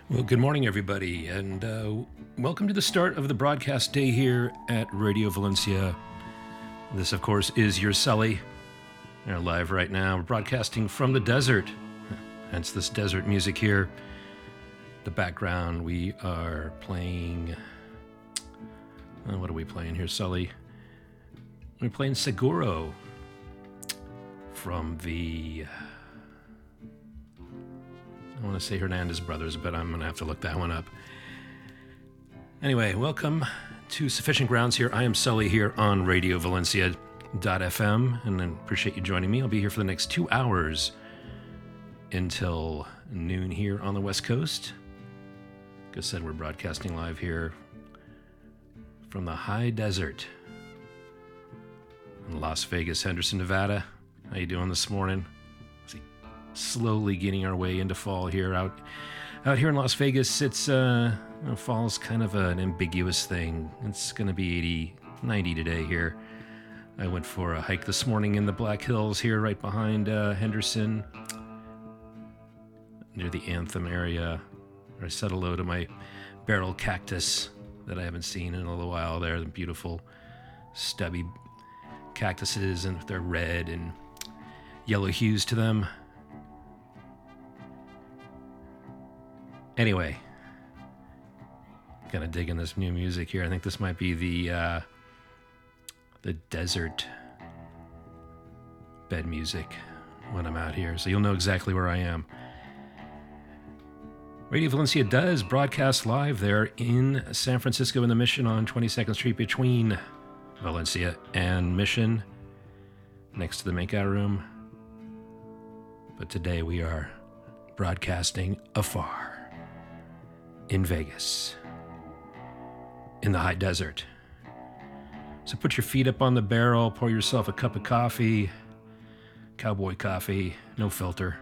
Well, good morning, everybody, and welcome to the start of the broadcast day here at Radio Valencia. This, of course, is your Sully. We're live right now. We're broadcasting from the desert, hence this desert music here. The background, we are playing... what are we playing here, Sully? We're playing Seguro from the... I want to say Hernandez Brothers, but I'm going to have to look that one up. Anyway, welcome to Sufficient Grounds here. I am Sully here on Radio Valencia.fm, and I appreciate you joining me. I'll be here for the next 2 hours until noon here on the West Coast. Like I said, we're broadcasting live here from the high desert in Las Vegas, Henderson, Nevada. How you doing this morning? Slowly getting our way into fall here out here in Las Vegas. It's fall's kind of an ambiguous thing. It's going to be 80, 90 today here. I went for a hike this morning in the Black Hills here right behind Henderson, near the Anthem area, where I said hello to my barrel cactus that I haven't seen in a little while there. The beautiful stubby cactuses, and they're red and yellow hues to them. Anyway, kind of digging this new music here. I think this might be the desert bed music when I'm out here, so you'll know exactly where I am. Radio Valencia does broadcast live there in San Francisco in the Mission on 22nd Street between Valencia and Mission, next to the makeout room. But today we are broadcasting afar in Vegas, in the high desert. So put your feet up on the barrel, pour yourself a cup of coffee, cowboy coffee, no filter,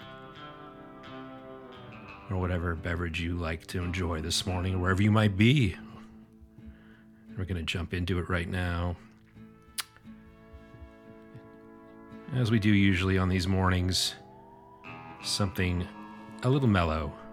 or whatever beverage you like to enjoy this morning, wherever you might be. We're going to jump into it right now. As we do usually on these mornings, something a little mellow.